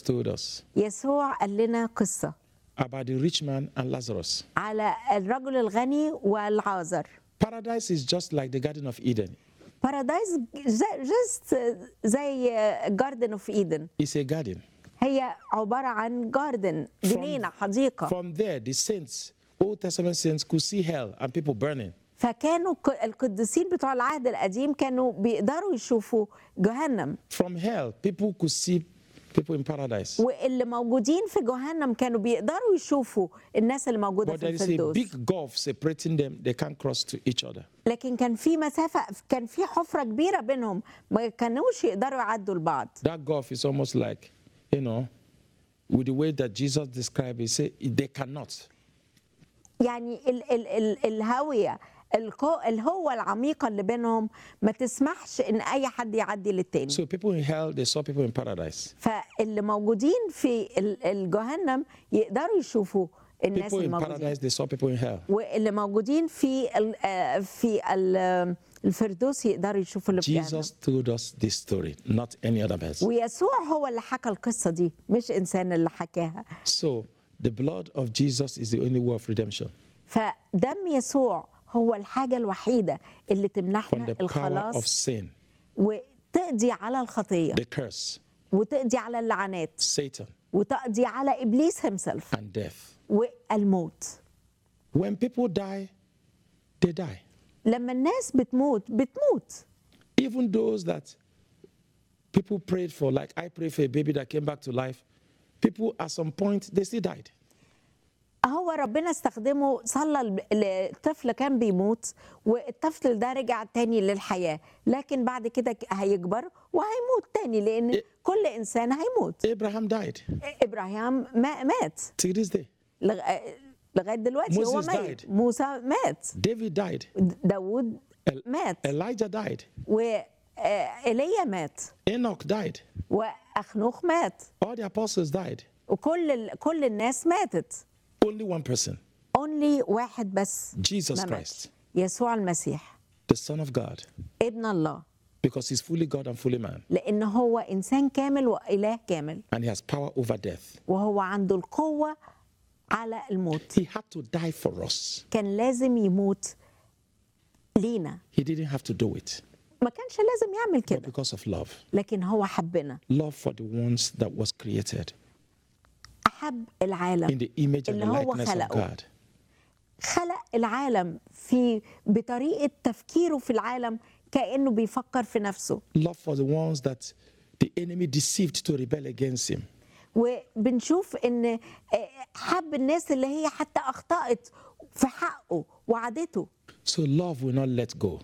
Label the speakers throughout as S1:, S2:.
S1: told us
S2: يسوع قال لنا قصة
S1: about the rich man and Lazarus.
S2: على الرجل الغني والعازر.
S1: Paradise is just like the Garden of Eden.
S2: بارادايس جست زي جاردن اوف ايدن.
S1: It's a garden.
S2: هي عبارة عن جاردن، جنينة، حديقة.
S1: From there, the saints, Old Testament saints, could see hell and people burning.
S2: فكانوا القديسين بتوع العهد القديم كانوا بيقدروا يشوفوا جهنم.
S1: From hell, people could see people in paradise.
S2: واللي موجودين في جهنم كانوا بيقدروا يشوفوا الناس اللي موجودة
S1: But
S2: في
S1: there is a
S2: الفردوس.
S1: big gulf separating them. They can't cross to each other.
S2: لكن كان في مسافة، كان في حفرة كبيرة بينهم، ما كانوش يقدروا يعدوا لبعض.
S1: That gulf is almost like, with the way that Jesus described it, he said they cannot.
S2: يعني الهاوية الهوة العميقة اللي بينهم ما تسمحش ان اي حد يعدي للتاني.
S1: So people in hell, they saw people in paradise.
S2: فاللي موجودين في الجهنم يقدروا يشوفوا الناس
S1: People in
S2: الموجودين،
S1: paradise, they saw people in hell.
S2: واللي موجودين في الفردوس يقدروا يشوفوا اللي في جهنم.
S1: Jesus told us this story, not any other person.
S2: ويسوع هو اللي حكى القصة دي، مش إنسان اللي حكاها.
S1: So the blood of Jesus is the only way of redemption.
S2: فدم يسوع هو الحاجة الوحيدة اللي
S1: From
S2: تمنحنا
S1: the power of
S2: الخلاص
S1: sin,
S2: وتقضي على الخطية
S1: the curse,
S2: وتقضي على اللعنات
S1: Satan,
S2: وتقضي على إبليس himself
S1: and death.
S2: والموت.
S1: When people die, they die.
S2: لما الناس بتموت.
S1: Even those that people prayed for, like I prayed for a baby that came back to life, people at some point, they still died.
S2: هو ربنا استخدمه، صلى الطفل كان بيموت والطفل ده رجع تاني للحياة، لكن بعد كده هيكبر وهيموت تاني، لأن كل إنسان هيموت.
S1: Abraham died.
S2: إبراهيم مات
S1: Till this day.
S2: لغاية دلوقتي هو
S1: Moses
S2: ميت.
S1: died.
S2: موسى مات.
S1: David died.
S2: داود مات.
S1: Elijah died.
S2: وإيليا مات.
S1: Enoch died.
S2: وأخنوخ مات.
S1: All the apostles died.
S2: وكل الناس ماتت.
S1: Only one person.
S2: Only واحد بس.
S1: Jesus
S2: ما مات.
S1: Christ,
S2: يسوع المسيح.
S1: the Son of God,
S2: ابن الله.
S1: because he's fully God and fully man,
S2: لأن هو إنسان كامل وإله كامل،
S1: and he has power over death.
S2: وهو عنده القوة على الموت.
S1: He had to die for us.
S2: كان لازم يموت لينا.
S1: He didn't have to do it,
S2: ما كانش لازم يعمل
S1: but
S2: كده،
S1: because of love.
S2: لكن هو حبنا.
S1: Love for the ones that was created
S2: أحب
S1: in
S2: العالم
S1: the image and
S2: اللي
S1: the
S2: هو
S1: likeness of
S2: خلقه.
S1: God.
S2: خلق العالم بطريقة تفكيره في العالم كأنه بيفكر في نفسه.
S1: Love for the ones that the enemy deceived to rebel against him.
S2: وبنشوف ان حب الناس اللي هي حتى أخطأت في حقه وعادته.
S1: So love will not let go.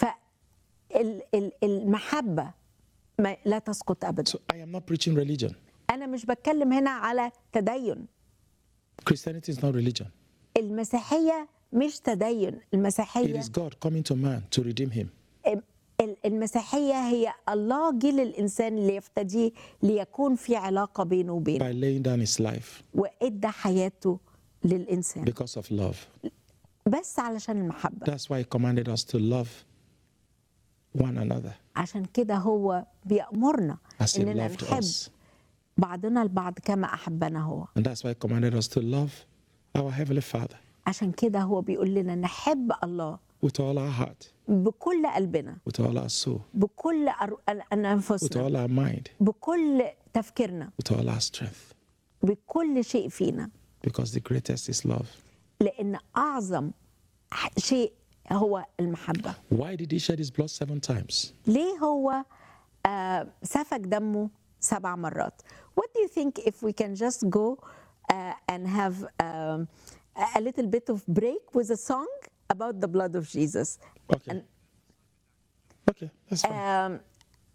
S2: فالمحبة لا تسقط أبدا.
S1: So I am not preaching religion.
S2: أنا مش بتكلم هنا على تدين.
S1: Christianity is not religion.
S2: المسيحية مش تدين.
S1: It
S2: المسيحية
S1: is God coming to man to redeem him.
S2: المسيحية هي الله جه للإنسان ليفتديه، ليكون في علاقة بينه وبينه،
S1: By laying down his life
S2: وإدى حياته للإنسان
S1: because of love.
S2: بس علشان المحبة.
S1: That's why he commanded us to love one another
S2: عشان كده هو بيأمرنا
S1: as he
S2: إننا
S1: loved
S2: نحب
S1: us.
S2: بعضنا البعض كما أحبنا هو.
S1: And that's why he commanded us to love our Heavenly Father
S2: عشان كده هو بيقول لنا نحب الله
S1: with all our heart,
S2: بكل قلبنا،
S1: with all our soul,
S2: بكل
S1: with
S2: أنفسنا،
S1: all our mind,
S2: بكل تفكيرنا،
S1: with all our strength.
S2: بكل شيء فينا،
S1: Because the greatest is love.
S2: لأن أعظم شيء هو المحبة.
S1: Why did he shed his blood 7 times?
S2: ليه هو سفك دمه 7 مرات؟ What do you think if we can just go and have a little bit of break with a song about the blood of Jesus?
S1: Okay. Okay, that's fine.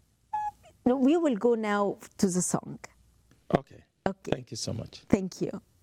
S2: We will go now to the song.
S1: Okay.
S2: Okay.
S1: Thank you so much.
S2: Thank you.